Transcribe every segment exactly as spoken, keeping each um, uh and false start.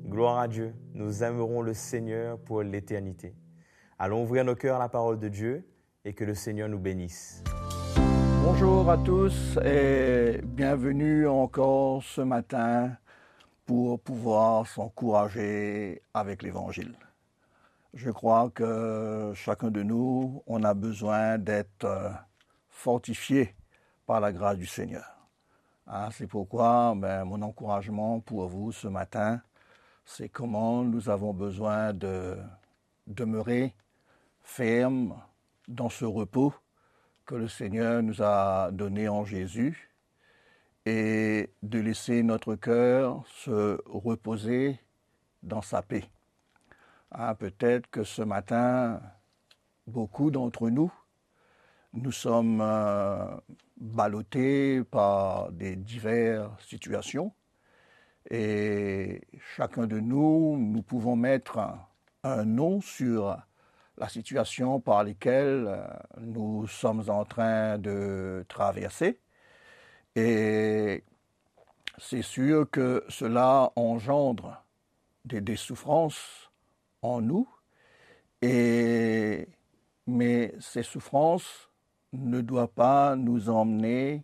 Gloire à Dieu, nous aimerons le Seigneur pour l'éternité. Allons ouvrir nos cœurs à la parole de Dieu et que le Seigneur nous bénisse. Bonjour à tous et bienvenue encore ce matin pour pouvoir s'encourager avec l'Évangile. Je crois que chacun de nous, on a besoin d'être fortifié par la grâce du Seigneur. Hein, c'est pourquoi ben, mon encouragement pour vous ce matin, c'est comment nous avons besoin de demeurer fermes dans ce repos que le Seigneur nous a donné en Jésus et de laisser notre cœur se reposer dans sa paix. Hein, peut-être que ce matin, beaucoup d'entre nous, nous sommes euh, ballottés par des diverses situations et chacun de nous, nous pouvons mettre un, un nom sur la situation par laquelle nous sommes en train de traverser. Et c'est sûr que cela engendre des, des souffrances en nous, et, mais ces souffrances ne doivent pas nous emmener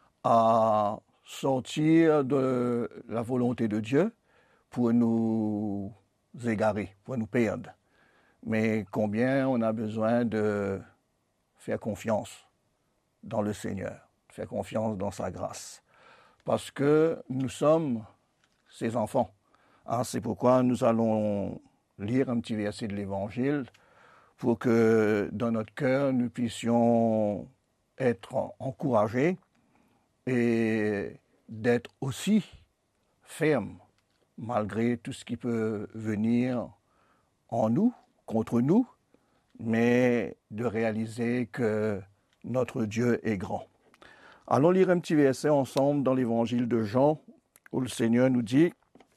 à sortir de la volonté de Dieu pour nous égarer, pour nous perdre. Mais combien on a besoin de faire confiance dans le Seigneur, faire confiance dans sa grâce. Parce que nous sommes ses enfants. Hein, c'est pourquoi nous allons lire un petit verset de l'Évangile pour que dans notre cœur, nous puissions être encouragés et d'être aussi fermes malgré tout ce qui peut venir en nous, contre nous, mais de réaliser que notre Dieu est grand. Allons lire un petit verset ensemble dans l'Évangile de Jean, où le Seigneur nous dit,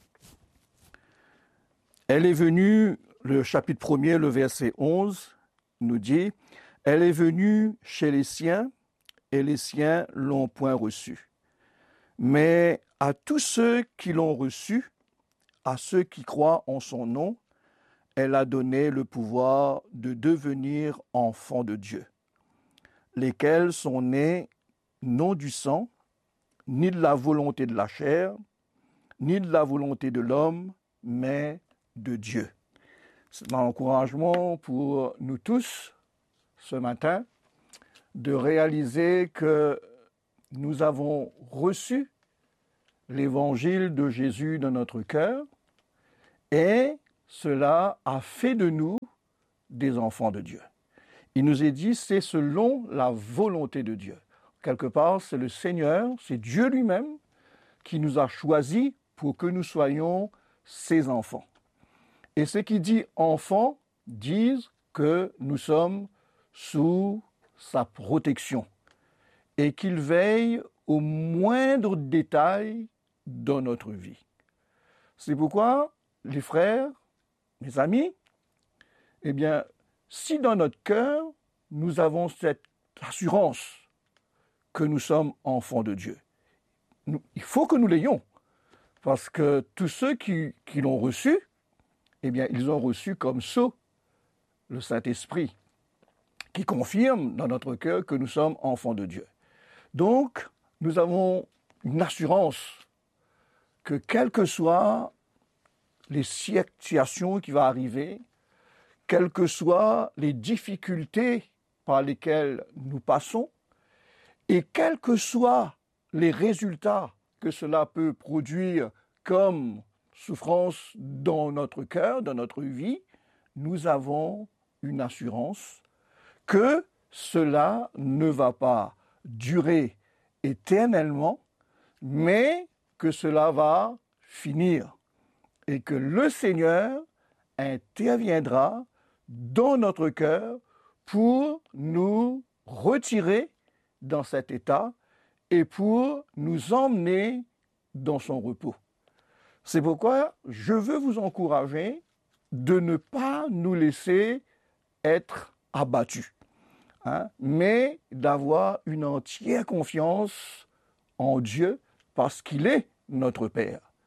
« Elle est venue », le chapitre premier, le verset onze, nous dit, « Elle est venue chez les siens, et les siens l'ont point reçue. Mais à tous ceux qui l'ont reçue, à ceux qui croient en son nom, elle a donné le pouvoir de devenir enfants de Dieu, lesquels sont nés non du sang, ni de la volonté de la chair, ni de la volonté de l'homme, mais de Dieu. » C'est un encouragement pour nous tous ce matin de réaliser que nous avons reçu l'évangile de Jésus dans notre cœur et cela a fait de nous des enfants de Dieu. Il nous est dit, c'est selon la volonté de Dieu. Quelque part, c'est le Seigneur, c'est Dieu lui-même qui nous a choisis pour que nous soyons ses enfants. Et ceux qui disent enfants disent que nous sommes sous sa protection et qu'il veille au moindre détail dans notre vie. C'est pourquoi, les frères, mes amis, eh bien, si dans notre cœur, nous avons cette assurance que nous sommes enfants de Dieu, nous, il faut que nous l'ayons, parce que tous ceux qui, qui l'ont reçu, eh bien, ils ont reçu comme sceau le Saint-Esprit, qui confirme dans notre cœur que nous sommes enfants de Dieu. Donc, nous avons une assurance que quelles que soient les situations qui vont arriver, quelles que soient les difficultés par lesquelles nous passons, et quels que soient les résultats que cela peut produire comme souffrance dans notre cœur, dans notre vie, nous avons une assurance que cela ne va pas durer éternellement, mais que cela va finir et que le Seigneur interviendra dans notre cœur pour nous retirer dans cet état et pour nous emmener dans son repos. C'est pourquoi je veux vous encourager de ne pas nous laisser être abattus, hein, mais d'avoir une entière confiance en Dieu parce qu'il est notre Père.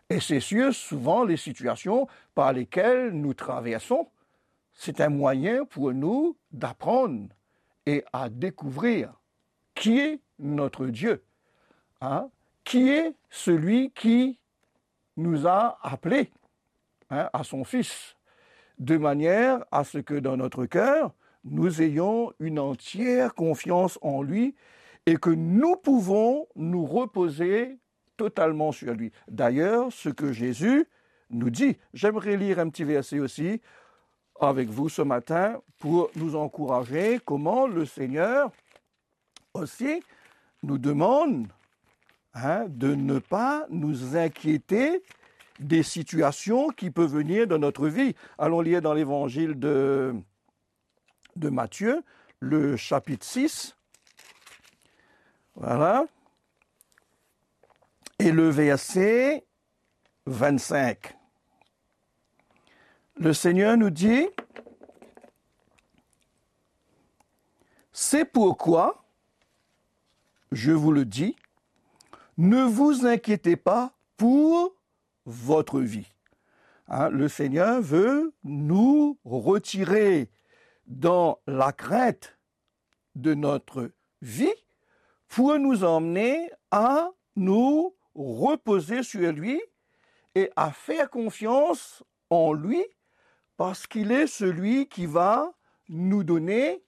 Et c'est sûr, souvent, les situations par lesquelles nous traversons, c'est un moyen pour nous d'apprendre et à découvrir qui est notre Dieu, hein? Qui est celui qui nous a appelés, hein, à son Fils, de manière à ce que dans notre cœur, nous ayons une entière confiance en lui et que nous pouvons nous reposer totalement sur lui. D'ailleurs, ce que Jésus nous dit, j'aimerais lire un petit verset aussi avec vous ce matin pour nous encourager comment le Seigneur aussi nous demande, hein, de ne pas nous inquiéter des situations qui peuvent venir dans notre vie. Allons lire dans l'évangile de, de Matthieu, le chapitre six. Voilà. Et le verset vingt-cinq. Le Seigneur nous dit, « C'est pourquoi, je vous le dis, ne vous inquiétez pas pour votre vie. » Hein, le Seigneur veut nous retirer dans la crainte de notre vie pour nous emmener à nous reposer sur lui et à faire confiance en lui parce qu'il est celui qui va nous donner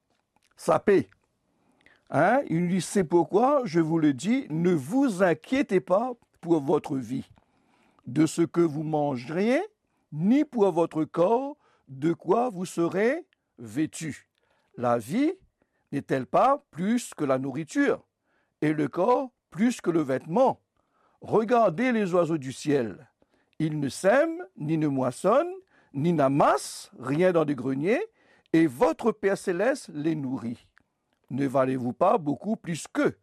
sa paix. Hein? Il dit, c'est pourquoi, je vous le dis, ne vous inquiétez pas pour votre vie, de ce que vous mangeriez, ni pour votre corps, de quoi vous serez vêtus. La vie n'est-elle pas plus que la nourriture, et le corps plus que le vêtement? Regardez les oiseaux du ciel. Ils ne sèment, ni ne moissonnent, ni n'amassent rien dans des greniers, et votre Père céleste les nourrit. Ne valez-vous pas beaucoup plus qu'eux?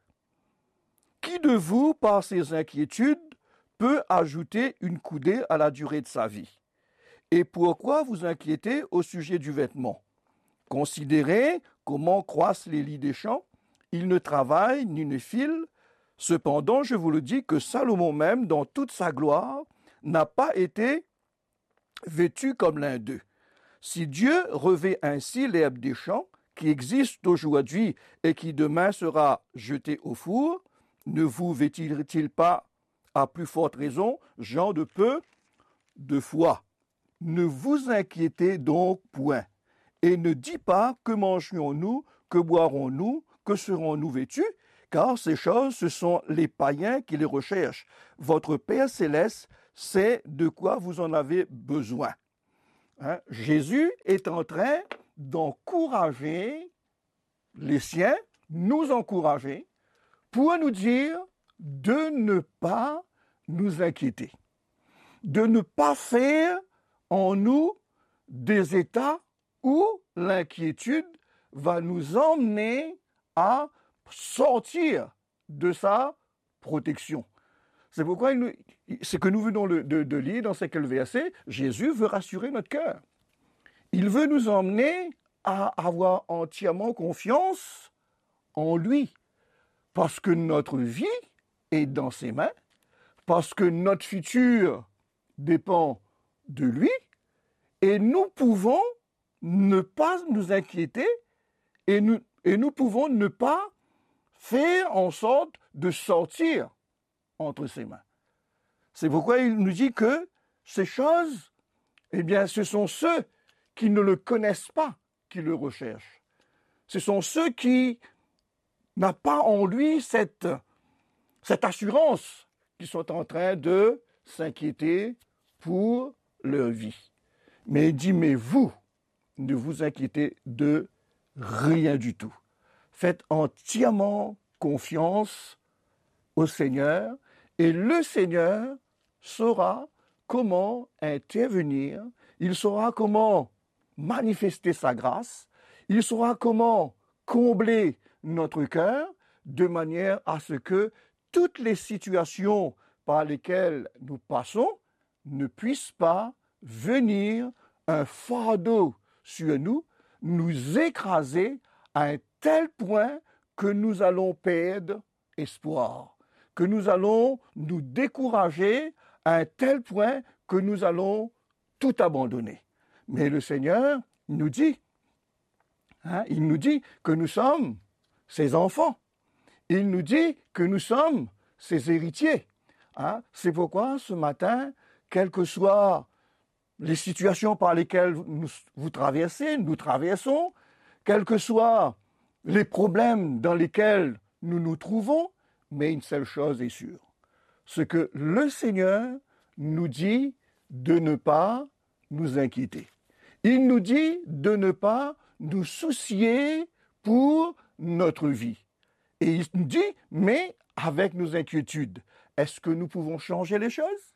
Qui de vous, par ses inquiétudes, peut ajouter une coudée à la durée de sa vie? Et pourquoi vous inquiétez au sujet du vêtement? Considérez comment croissent les lys des champs. Ils ne travaillent ni ne filent. Cependant, je vous le dis que Salomon même, dans toute sa gloire, n'a pas été vêtu comme l'un d'eux. Si Dieu revêt ainsi l'herbe des champs, qui existe aujourd'hui et qui demain sera jeté au four, ne vous vêtit-il pas à plus forte raison, gens de peu de foi? Ne vous inquiétez donc point, et ne dis pas que mangerons-nous, que boirons-nous, que serons-nous vêtus, car ces choses, ce sont les païens qui les recherchent. Votre Père céleste sait de quoi vous en avez besoin. Hein? Jésus est en train d'encourager les siens, nous encourager, pour nous dire de ne pas nous inquiéter, de ne pas faire en nous des états où l'inquiétude va nous emmener à sortir de sa protection. C'est pourquoi il nous, ce que nous venons de, de, de lire dans ces quelques versets, Jésus veut rassurer notre cœur. Il veut nous emmener à avoir entièrement confiance en lui, parce que notre vie est dans ses mains, parce que notre futur dépend de lui, et nous pouvons ne pas nous inquiéter, et nous, et nous pouvons ne pas faire en sorte de sortir entre ses mains. C'est pourquoi il nous dit que ces choses, eh bien, ce sont ceux qui ne le connaissent pas qui le recherchent. Ce sont ceux qui n'ont pas en lui cette, cette assurance qui sont en train de s'inquiéter pour leur vie. Mais il dit, mais vous, ne vous inquiétez de rien du tout. Faites entièrement confiance au Seigneur et le Seigneur saura comment intervenir, il saura comment manifester sa grâce, il saura comment combler notre cœur de manière à ce que toutes les situations par lesquelles nous passons ne puissent pas venir un fardeau sur nous, nous écraser à un tel point que nous allons perdre espoir, que nous allons nous décourager à un tel point que nous allons tout abandonner. Mais le Seigneur nous dit, hein, il nous dit que nous sommes ses enfants. Il nous dit que nous sommes ses héritiers. Hein. C'est pourquoi ce matin, quelles que soient les situations par lesquelles nous, vous traversez, nous traversons, quels que soient les problèmes dans lesquels nous nous trouvons, mais une seule chose est sûre, c'est que le Seigneur nous dit de ne pas nous inquiéter. Il nous dit de ne pas nous soucier pour notre vie. Et il nous dit, mais avec nos inquiétudes, est-ce que nous pouvons changer les choses?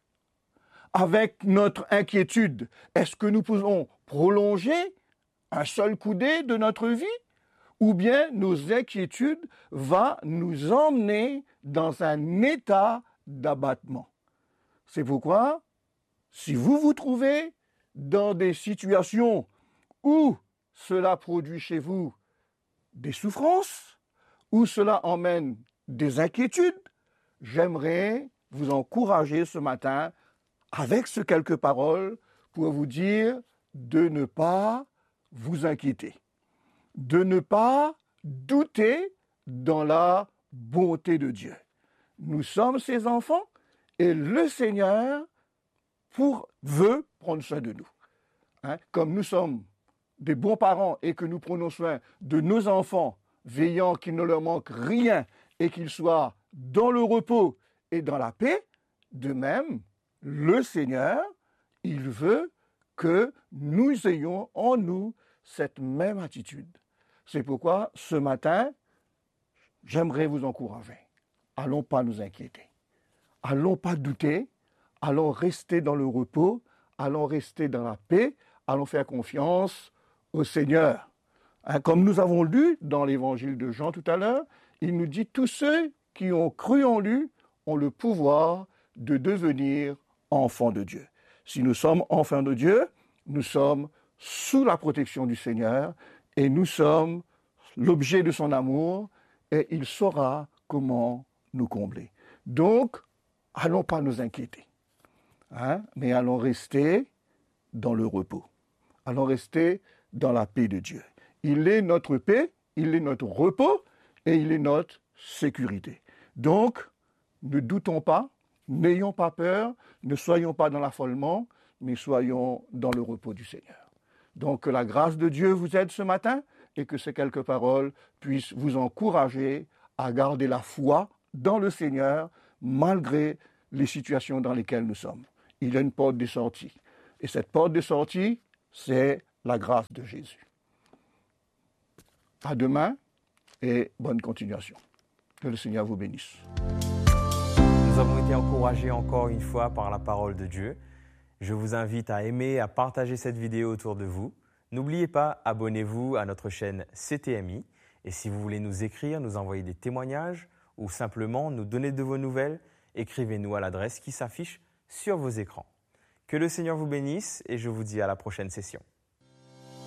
Avec notre inquiétude, est-ce que nous pouvons prolonger un seul coudée de notre vie? Ou bien nos inquiétudes vont nous emmener dans un état d'abattement. C'est pourquoi, si vous vous trouvez dans des situations où cela produit chez vous des souffrances, où cela emmène des inquiétudes, j'aimerais vous encourager ce matin avec ces quelques paroles pour vous dire de ne pas vous inquiéter, de ne pas douter dans la bonté de Dieu. Nous sommes ses enfants et le Seigneur pour, veut prendre soin de nous. Hein? Comme nous sommes des bons parents et que nous prenons soin de nos enfants, veillant qu'il ne leur manque rien et qu'ils soient dans le repos et dans la paix, de même, le Seigneur, il veut que nous ayons en nous cette même attitude. C'est pourquoi, ce matin, j'aimerais vous encourager. Allons pas nous inquiéter. Allons pas douter. Allons rester dans le repos. Allons rester dans la paix. Allons faire confiance au Seigneur. Hein, comme nous avons lu dans l'évangile de Jean tout à l'heure, il nous dit « Tous ceux qui ont cru en lui ont le pouvoir de devenir enfants de Dieu. » Si nous sommes enfants de Dieu, nous sommes sous la protection du Seigneur et nous sommes l'objet de son amour et il saura comment nous combler. Donc, allons pas nous inquiéter, hein, mais allons rester dans le repos. Allons rester dans la paix de Dieu. Il est notre paix, il est notre repos et il est notre sécurité. Donc, ne doutons pas, n'ayons pas peur, ne soyons pas dans l'affolement, mais soyons dans le repos du Seigneur. Donc, que la grâce de Dieu vous aide ce matin et que ces quelques paroles puissent vous encourager à garder la foi dans le Seigneur malgré les situations dans lesquelles nous sommes. Il y a une porte de sortie. Et cette porte de sortie, c'est la grâce de Jésus. À demain et bonne continuation. Que le Seigneur vous bénisse. Nous avons été encouragés encore une fois par la parole de Dieu. Je vous invite à aimer, à partager cette vidéo autour de vous. N'oubliez pas, abonnez-vous à notre chaîne C T M I. Et si vous voulez nous écrire, nous envoyer des témoignages ou simplement nous donner de vos nouvelles, écrivez-nous à l'adresse qui s'affiche sur vos écrans. Que le Seigneur vous bénisse et je vous dis à la prochaine session.